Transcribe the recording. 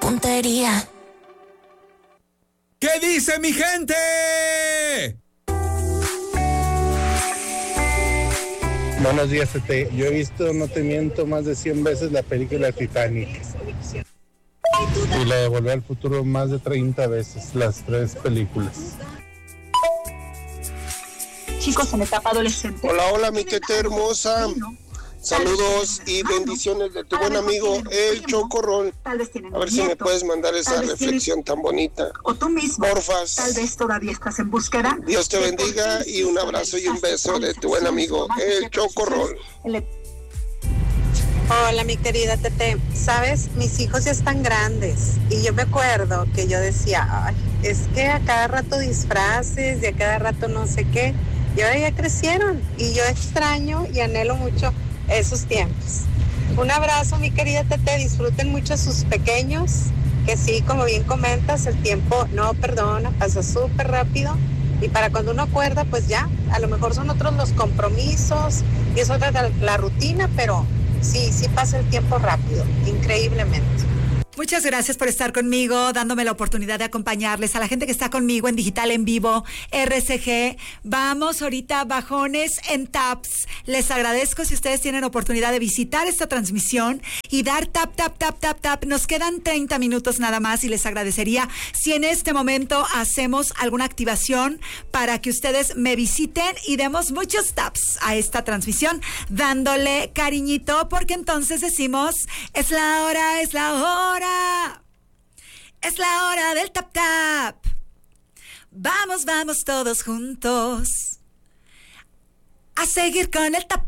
puntería. ¿Qué dice mi gente? Buenos días, Tete. Yo he visto, no te miento, más de 100 veces la película Titanic. Y la de Volver al Futuro más de 30 veces, las 3 películas. Chicos en etapa adolescente. Hola, mi Tete hermosa. Saludos y bendiciones de tu buen amigo El Chocorrol. A ver si me puedes mandar esa reflexión tan bonita. O tú mismo. Porfas. Tal vez todavía estás en búsqueda. Dios te bendiga y un abrazo y un beso de tu buen amigo El Chocorrol. Hola, mi querida Tete. Sabes, mis hijos ya están grandes y yo me acuerdo que yo decía, ay, es que a cada rato disfraces y a cada rato no sé qué. Y ahora ya crecieron y yo extraño y anhelo mucho esos tiempos. Un abrazo, mi querida Tete. Disfruten mucho sus pequeños, que sí, como bien comentas, el tiempo no perdona, pasa súper rápido. Y para cuando uno acuerda, pues ya, a lo mejor son otros los compromisos y es otra la rutina, pero sí pasa el tiempo rápido, increíblemente. Muchas gracias por estar conmigo, dándome la oportunidad de acompañarles. A la gente que está conmigo en Digital en Vivo, RCG, vamos ahorita bajones en taps. Les agradezco si ustedes tienen oportunidad de visitar esta transmisión y dar tap. Nos quedan 30 minutos nada más y les agradecería si en este momento hacemos alguna activación para que ustedes me visiten y demos muchos taps a esta transmisión, dándole cariñito, porque entonces decimos, es la hora. Es la hora del tap. Vamos todos juntos a seguir con el tap.